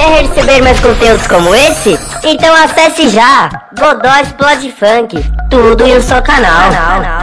Quer receber mais conteúdos como esse? Então acesse já Godó Explode Funk, tudo em um só canal.